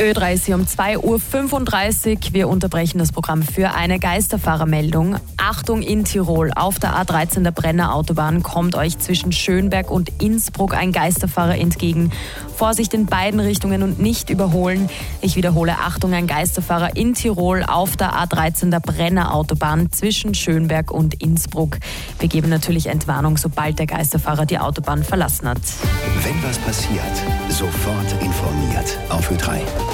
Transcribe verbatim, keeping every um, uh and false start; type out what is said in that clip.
Ö drei ist hier um zwei Uhr fünfunddreißig. Wir unterbrechen das Programm für eine Geisterfahrermeldung. Achtung in Tirol, auf der A dreizehn der Brenner Autobahn kommt euch zwischen Schönberg und Innsbruck ein Geisterfahrer entgegen. Vorsicht in beiden Richtungen und nicht überholen. Ich wiederhole, Achtung, ein Geisterfahrer in Tirol auf der A dreizehn der Brenner Autobahn zwischen Schönberg und Innsbruck. Wir geben natürlich Entwarnung, sobald der Geisterfahrer die Autobahn verlassen hat. Wenn was passiert, sofort informiert auf Ö drei.